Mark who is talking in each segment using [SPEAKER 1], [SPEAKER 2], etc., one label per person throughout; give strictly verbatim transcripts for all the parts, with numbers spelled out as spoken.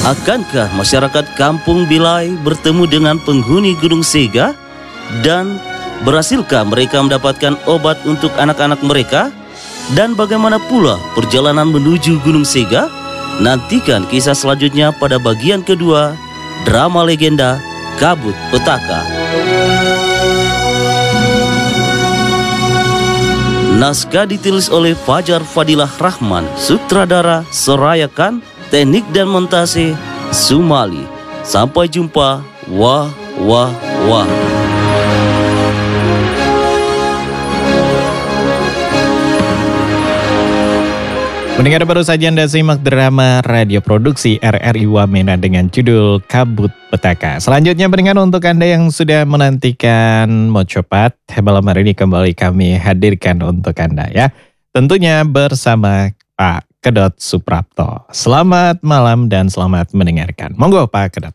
[SPEAKER 1] Akankah masyarakat Kampung Bilai bertemu dengan penghuni Gunung Sega? Dan berhasilkah mereka mendapatkan obat untuk anak-anak mereka? Dan bagaimana pula perjalanan menuju Gunung Sega? Nantikan kisah selanjutnya pada bagian kedua drama legenda Kabut Petaka. Naskah ditulis oleh Fajar Fadilah Rahman, sutradara Soraya Khan, teknik dan montase Sumali. Sampai jumpa. Wah, wah, wah.
[SPEAKER 2] Mendengar baru saja Anda simak drama radio produksi R R I Wamena dengan judul Kabut Petaka. Selanjutnya pendengar, untuk Anda yang sudah menantikan Mojopat, malam hari ini kembali kami hadirkan untuk Anda ya. Tentunya bersama Pak Kedot Suprapto. Selamat malam dan selamat mendengarkan. Monggo Pak Kedot.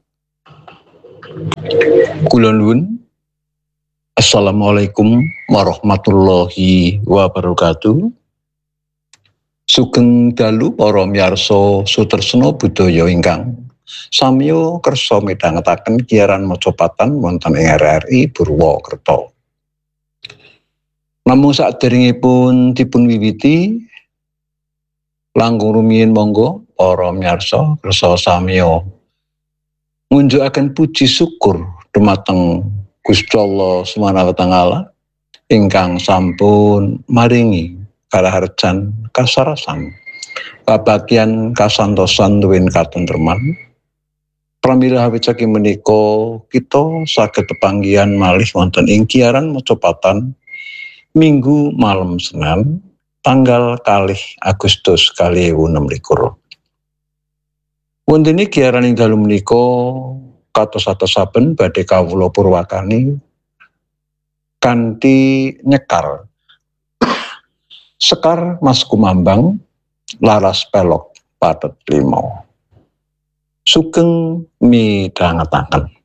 [SPEAKER 3] Kula nuwun. Assalamualaikum warahmatullahi wabarakatuh. Sugeng dalu para miyarsa sutresna budaya ingkang samya kersa midhangetaken giaran Mojopatan wonten ing R R I Purwokerto. Namung saderengipun dipun wiwiti, langkung rumiyin monggo para miyarsa kersa samya ngunjukaken puji syukur dumateng Gusti Allah Subhanahu wa taala ingkang sampun maringi karaharjan kasarasan kabagyan kasantosan duwin katentreman pramila hawicaki menika kita saged pepanggihan malih wonten ing giaran Mojopatan Minggu malam Senin tanggal kalih Agustus kalih ewu enem likur. Wonten ing giaran ing dalu menika katos-atosaken badhe kawula purwakani kanthi nyekar Sekar Mas Kumambang laras pelok patet limo. Sugeng midhangetaken.